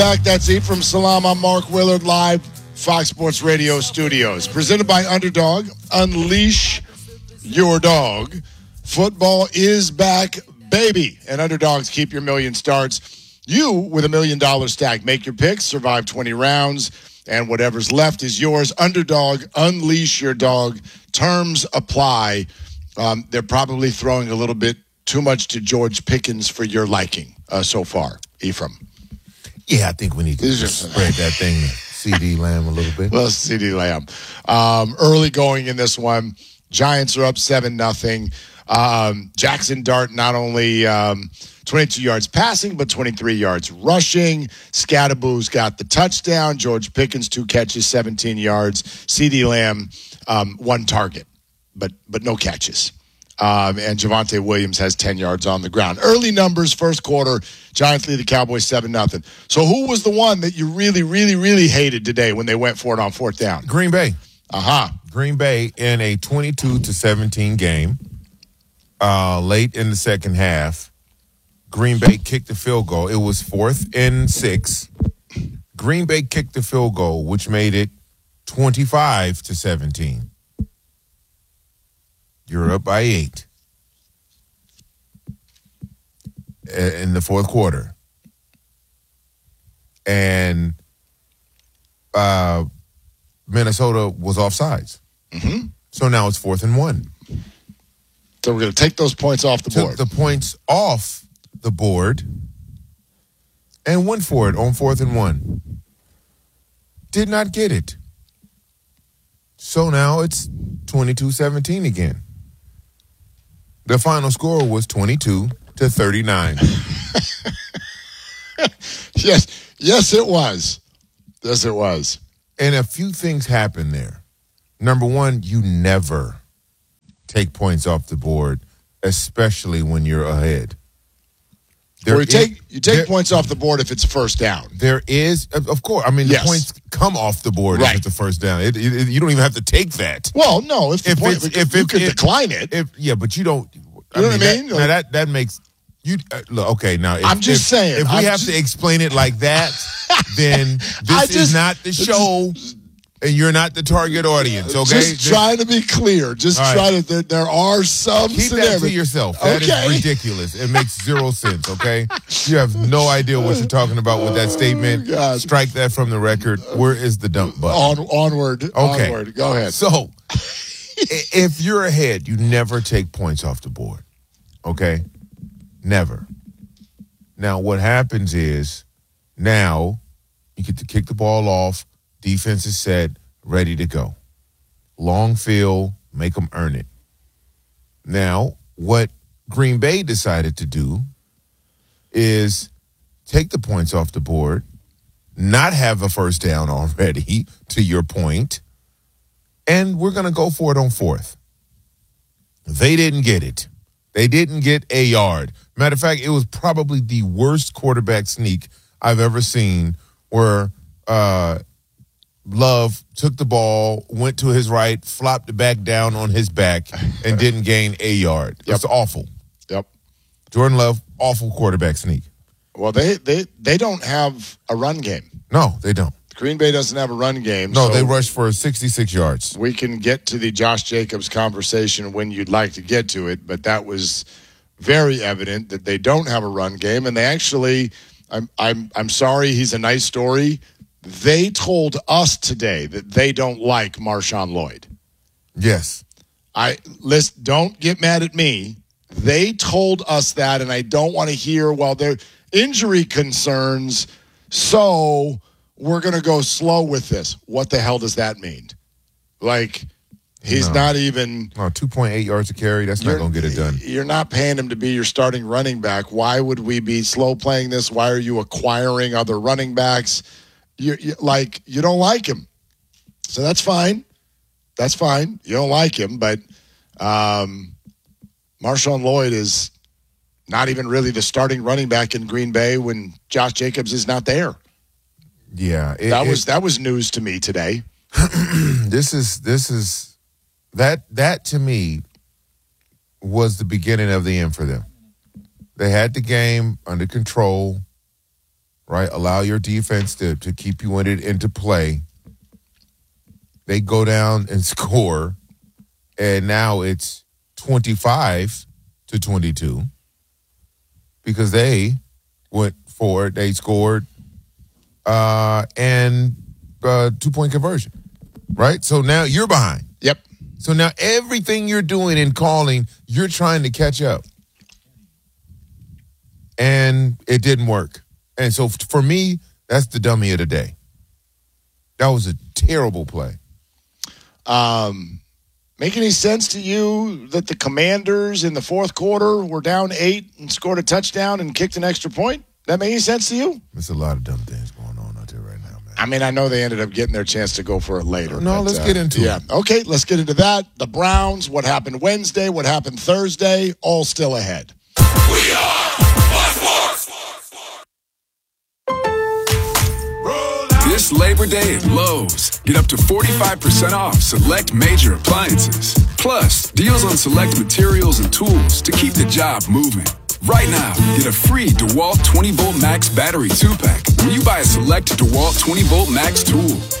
Back, that's Ephraim Salam. I'm Mark Willard, live Fox Sports Radio studios. Presented by Underdog. Unleash your dog. Football is back, baby. And Underdogs keep your million starts. You with $1 million stack. Make your picks, survive 20 rounds, and whatever's left is yours. Underdog, unleash your dog. Terms apply. They're probably throwing a little bit too much to George Pickens for your liking so far, Ephraim. Yeah, I think we need to just spread that thing to CD Lamb a little bit. Well, CD Lamb. Early going in this one. Giants are up 7-0. Jackson Dart not only 22 yards passing, but 23 yards rushing. Scatterboo's got the touchdown. George Pickens, 2 catches, 17 yards. CD Lamb, 1 target, but no catches. And Javonte Williams has 10 yards on the ground. Early numbers, first quarter, Giants lead the Cowboys 7-0. So who was the one that you really, really, really hated today when they went for it on fourth down? Green Bay. Green Bay in a 22-17 game. Late in the second half, Green Bay kicked the field goal. It was 4th and 6. Green Bay kicked the field goal, which made it 25-17. You're up by 8 in the fourth quarter. And Minnesota was offsides. Mm-hmm. So now it's 4th and 1. So we're going to take those points off the board. Took the points off the board and went for it on 4th and 1. Did not get it. So now it's 22-17 again. The final score was 22-39. Yes, it was. Yes, it was. And a few things happened there. Number one, you never take points off the board, especially when you're ahead. You take points off the board if it's first down. There is, of course. I mean, the points come off the board if it's a first down. You don't even have to take that. Well, no. If you could decline it. But you don't. You know what I mean? That makes you look okay. Now, I'm just saying. If we have to explain it like that, then this is not the show. And you're not the target audience, okay? Just trying to be clear. There are some Keep that to yourself. That is ridiculous. It makes 0 sense, okay? You have no idea what you're talking about with that statement. Strike that from the record. Where is the dump button? Onward. Okay. Onward. Go ahead. So, if you're ahead, you never take points off the board, okay? Never. Now, what happens is now you get to kick the ball off. Defense is set, ready to go. Long field, make them earn it. Now, what Green Bay decided to do is take the points off the board, not have a first down already, to your point, and we're going to go for it on 4th. They didn't get it. They didn't get a yard. Matter of fact, it was probably the worst quarterback sneak I've ever seen where Love took the ball, went to his right, flopped it back down on his back, and didn't gain a yard. That's awful. Yep. Jordan Love, awful quarterback sneak. Well, they don't have a run game. No, they don't. Green Bay doesn't have a run game. No, they rushed for 66 yards. We can get to the Josh Jacobs conversation when you'd like to get to it, but that was very evident that they don't have a run game, and they actually, I'm sorry, he's a nice story. They told us today that they don't like Marshawn Lloyd. Yes. Don't get mad at me. They told us that, and I don't want to hear, their injury concerns, so we're going to go slow with this. What the hell does that mean? He's not even... 2.8 yards a carry, that's not going to get it done. You're not paying him to be your starting running back. Why would we be slow playing this? Why are you acquiring other running backs? You don't like him. So that's fine. That's fine. You don't like him, but Marshawn Lloyd is not even really the starting running back in Green Bay when Josh Jacobs is not there. Yeah. That was news to me today. This is that to me was the beginning of the end for them. They had the game under control, right? Allow your defense to keep you into play. They go down and score, and now it's 25-22 because they went for it. They scored and 2-point conversion, right? So now you're behind. Yep. So now everything you're doing in calling, you're trying to catch up. And it didn't work. And so for me, that's the dummy of the day. That was a terrible play. Make any sense to you that the Commanders in the fourth quarter were down 8 and scored a touchdown and kicked an extra point? That make any sense to you? There's a lot of dumb things going on out there right now, man. I mean, I know they ended up getting their chance to go for it later. No, let's get into it. Okay, let's get into that. The Browns, what happened Wednesday, what happened Thursday, all still ahead. We are Sports. This Labor Day at Lowe's, get up to 45% off select major appliances. Plus, deals on select materials and tools to keep the job moving. Right now, get a free DeWalt 20-volt Max battery 2-pack when you buy a select DeWalt 20-volt Max tool.